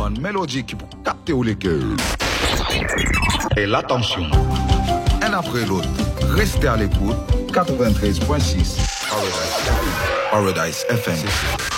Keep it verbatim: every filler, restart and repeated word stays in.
bonne mélodie qui peut capter les cœurs. Et l'attention. Un après l'autre, restez à l'écoute. quatre-vingt-treize point six Paradise, Paradise F M.